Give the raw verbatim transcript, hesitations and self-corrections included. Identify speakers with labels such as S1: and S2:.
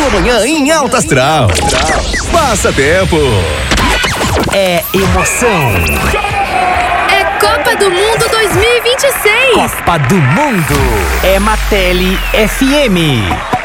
S1: sua manhã em alta astral. Passa Tempo. É emoção.
S2: É Copa do Mundo dois mil e vinte e seis.
S1: Copa do Mundo. É Matele F M.